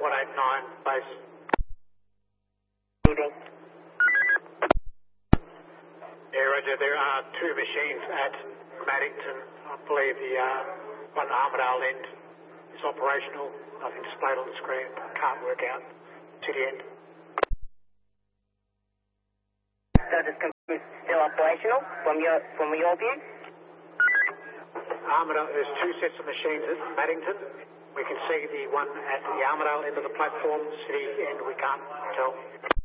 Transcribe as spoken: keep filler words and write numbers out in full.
one eight nine, base. Evening. Yeah, Roger. There are two machines at Maddington. I believe the uh, one Armadale end is operational. Nothing displayed on the screen. Can't work out to the end. So this is still operational from your from your view? Armadale, there's two sets of machines at Maddington. We can see the one at the Armadale end of the platform. City end, we can't tell.